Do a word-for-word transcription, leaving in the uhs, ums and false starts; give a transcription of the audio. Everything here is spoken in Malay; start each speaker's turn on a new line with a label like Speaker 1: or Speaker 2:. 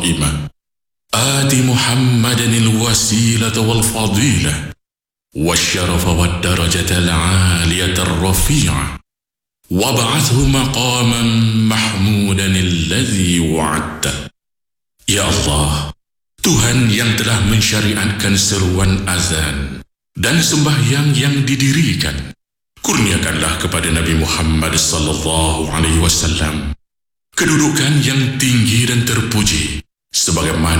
Speaker 1: قائمة آت محمدا الوسيلة والفضيلة والشرف والدرجة العالية الرفيعة وابعثه مقاما محمودا الذي وعدته. Ya Allah, Tuhan yang telah mensyariatkan seruan azan dan sembahyang yang didirikan, kurniakanlah kepada Nabi Muhammad sallallahu alaihi wasallam kedudukan yang tinggi dan terpuji sebagaimana